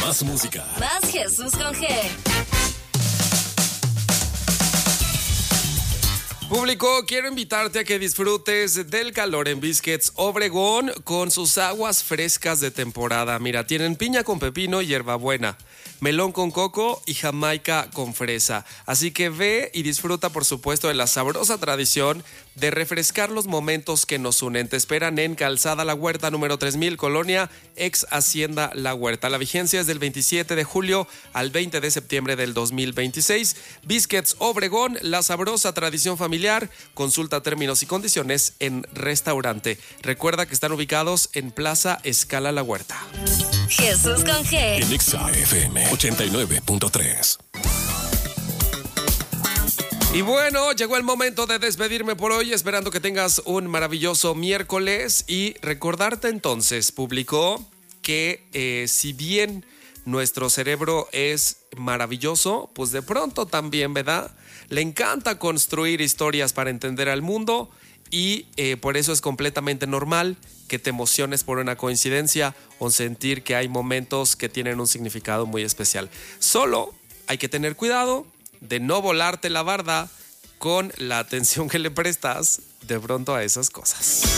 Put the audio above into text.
Más música. Más Jesús con G. Público, quiero invitarte a que disfrutes del calor en Biscuits Obregón con sus aguas frescas de temporada. Mira, tienen piña con pepino y hierbabuena, melón con coco y jamaica con fresa. Así que ve y disfruta, por supuesto, de la sabrosa tradición de refrescar los momentos que nos unen. Te esperan en Calzada La Huerta, número 3000, Colonia Ex Hacienda La Huerta. La vigencia es del 27 de julio al 20 de septiembre del 2026. Biscuits Obregón, la sabrosa tradición familiar. Consulta términos y condiciones en restaurante. Recuerda que están ubicados en Plaza Escala La Huerta. Jesús con G. En Exa FM 89.3. Y bueno, llegó el momento de despedirme por hoy, esperando que tengas un maravilloso miércoles y recordarte entonces, público, que si bien nuestro cerebro es maravilloso, pues de pronto también, ¿verdad? Le encanta construir historias para entender al mundo y por eso es completamente normal que te emociones por una coincidencia o sentir que hay momentos que tienen un significado muy especial. Solo hay que tener cuidado de no volarte la barda con la atención que le prestas de pronto a esas cosas.